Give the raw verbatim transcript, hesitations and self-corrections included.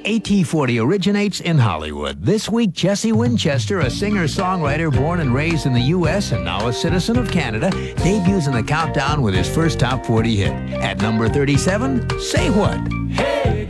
A T forty originates in Hollywood. This week, Jesse Winchester, a singer-songwriter born and raised in the U S and now a citizen of Canada, debuts in the countdown with his first top forty hit. At number thirty-seven, Say What?